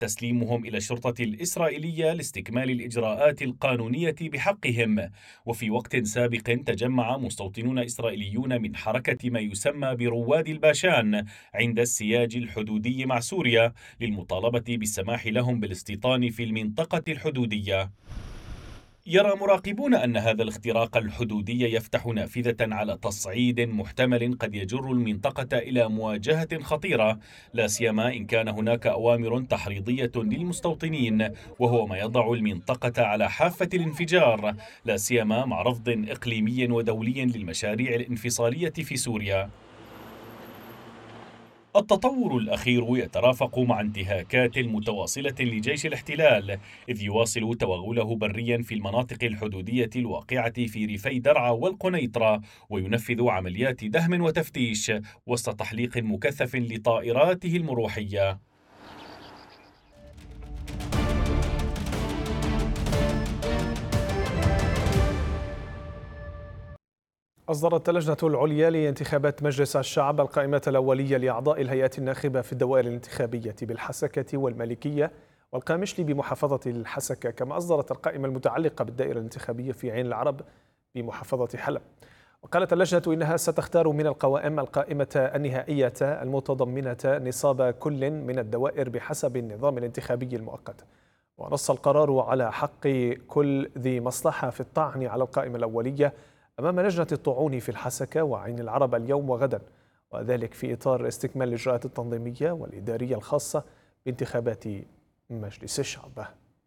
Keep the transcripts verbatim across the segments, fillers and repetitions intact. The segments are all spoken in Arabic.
تسليمهم إلى الشرطة الإسرائيلية لاستكمال الإجراءات القانونية بحقهم. وفي وقت سابق تجمع مستوطنون إسرائيليون من حركة ما يسمى برواد الباشان عند السياج الحدودي مع سوريا للمطالبة بالسماح لهم بالاستيطان في المنطقة الحدودية. يرى مراقبون أن هذا الاختراق الحدودي يفتح نافذة على تصعيد محتمل قد يجر المنطقة إلى مواجهة خطيرة، لا سيما إن كان هناك أوامر تحريضية للمستوطنين، وهو ما يضع المنطقة على حافة الانفجار، لا سيما مع رفض إقليمي ودولي للمشاريع الانفصالية في سوريا. التطور الأخير يترافق مع انتهاكات متواصلة لجيش الاحتلال، إذ يواصل توغله بريا في المناطق الحدودية الواقعة في ريفي درعا والقنيطرة، وينفذ عمليات دهم وتفتيش وسط تحليق مكثف لطائراته المروحية. أصدرت اللجنة العليا لانتخابات مجلس الشعب القائمة الأولية لأعضاء الهيئات الناخبة في الدوائر الانتخابية بالحسكة والمالكية والقامشلي بمحافظة الحسكة، كما أصدرت القائمة المتعلقة بالدائرة الانتخابية في عين العرب بمحافظة حلب. وقالت اللجنة إنها ستختار من القوائم القائمة النهائية المتضمنة نصاب كل من الدوائر بحسب النظام الانتخابي المؤقت. ونص القرار على حق كل ذي مصلحة في الطعن على القائمة الأولية أمام لجنة الطعون في الحسكة وعين العرب اليوم وغدا، وذلك في إطار استكمال الإجراءات التنظيمية والإدارية الخاصة بانتخابات مجلس الشعب.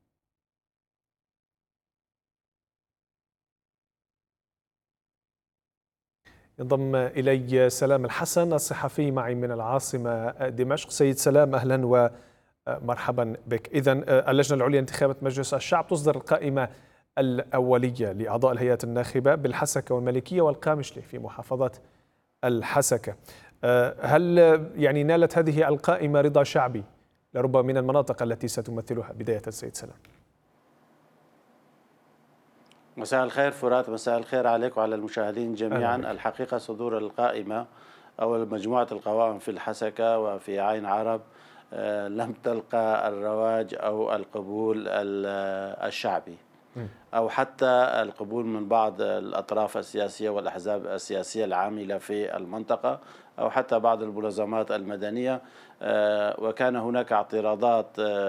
ينضم إلي سلام الحسن الصحفي معي من العاصمة دمشق. سيد سلام، أهلا ومرحبا بك. إذن اللجنة العليا لانتخابات مجلس الشعب تصدر القائمة الأولية لأعضاء الهيئات الناخبة بالحسكة والمالكية والقامشلي في محافظة الحسكة. هل يعني نالت هذه القائمة رضا شعبي لربما من المناطق التي ستمثلها؟ بداية السيد سلام. مساء الخير فرات، مساء الخير عليك وعلى المشاهدين جميعا. الحقيقة صدور القائمة أو مجموعة القوائم في الحسكة وفي عين عرب لم تلقى الرواج أو القبول الشعبي أو حتى القبول من بعض الأطراف السياسية والأحزاب السياسية العاملة في المنطقة أو حتى بعض المنظمات المدنية، وكان هناك اعتراضات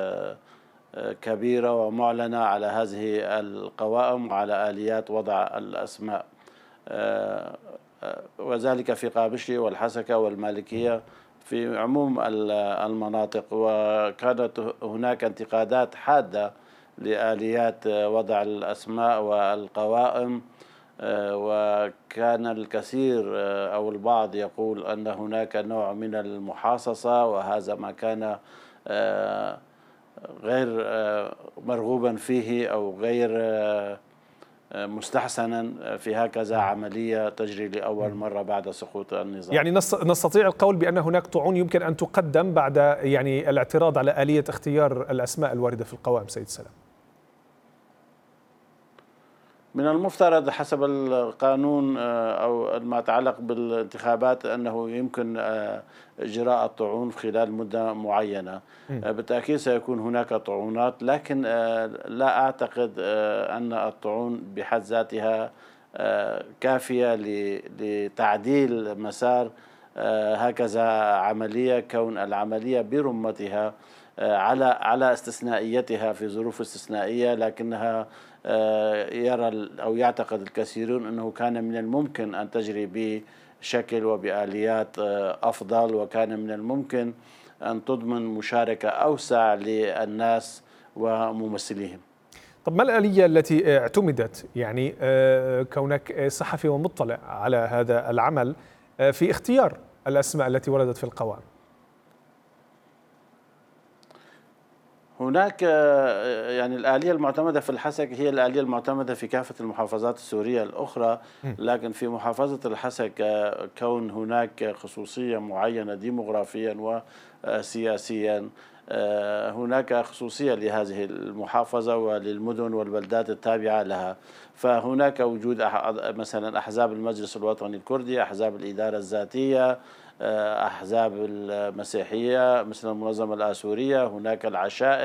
كبيرة ومعلنة على هذه القوائم وعلى آليات وضع الأسماء، وذلك في قامشلي والحسكة والمالكية في عموم المناطق. وكانت هناك انتقادات حادة لآليات وضع الأسماء والقوائم، وكان الكثير أو البعض يقول أن هناك نوع من المحاصصة، وهذا ما كان غير مرغوبا فيه أو غير مستحسنا في هكذا عملية تجري لأول مرة بعد سقوط النظام. يعني نستطيع القول بأن هناك طعون يمكن أن تقدم بعد يعني الاعتراض على آلية اختيار الأسماء الواردة في القوائم. سيد سلام، من المفترض حسب القانون أو ما يتعلق بالانتخابات أنه يمكن إجراء الطعون خلال مدة معينة. بالتأكيد سيكون هناك طعونات، لكن لا أعتقد أن الطعون بحد ذاتها كافية لتعديل مسار هكذا عملية، كون العملية برمتها على على استثنائيتها في ظروف استثنائية، لكنها يرى أو يعتقد الكثيرون أنه كان من الممكن أن تجري بشكل وبآليات أفضل، وكان من الممكن أن تضمن مشاركة أوسع للناس وممثليهم. طب ما الآلية التي اعتمدت، يعني كونك صحفي ومطلع على هذا العمل، في اختيار الأسماء التي وردت في القوائم؟ هناك يعني الآلية المعتمدة في الحسكة هي الآلية المعتمدة في كافة المحافظات السورية الأخرى، لكن في محافظة الحسكة كون هناك خصوصية معينة ديموغرافيا وسياسيا، هناك خصوصية لهذه المحافظة وللمدن والبلدات التابعة لها، فهناك وجود مثلا أحزاب المجلس الوطني الكردي، أحزاب الإدارة الذاتية، أحزاب المسيحية مثل المنظمة الآسورية، هناك العشائر